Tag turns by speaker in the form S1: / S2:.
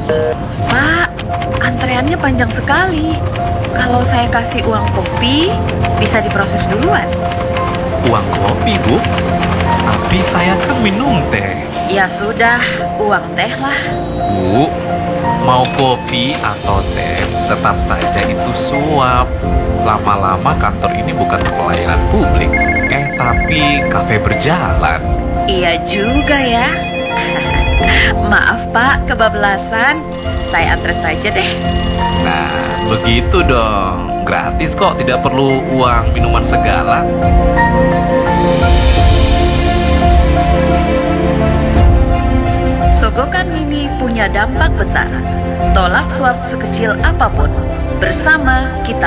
S1: Pak, antreannya panjang sekali. Kalau saya kasih uang kopi, bisa diproses duluan.
S2: Uang kopi, Bu? Tapi saya kan minum teh.
S1: Ya sudah, uang teh lah.
S2: Bu, mau kopi atau teh, tetap saja itu suap. Lama-lama kantor ini bukan pelayanan publik, tapi kafe berjalan.
S1: Iya juga ya. Maaf Pak, kebablasan. Saya antre saja deh.
S2: Nah, begitu dong. Gratis kok, tidak perlu uang minuman segala.
S1: Sogokan Mini punya dampak besar. Tolak suap sekecil apapun. Bersama kita